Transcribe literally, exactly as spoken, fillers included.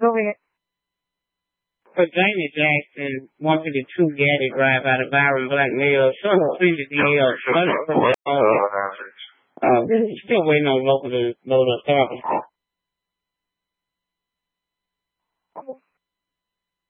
Go ahead. Virginia Jackson, one fifty-two Gaddy Drive out of Byron Black Male, Son of Freezy D L, uh, still waiting on local, local authorities.